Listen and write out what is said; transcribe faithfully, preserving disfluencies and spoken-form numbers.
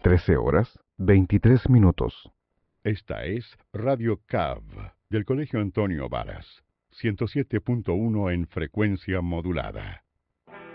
trece horas, veintitrés minutos. Esta es Radio C A V del Colegio Antonio Varas, ciento siete punto uno en frecuencia modulada.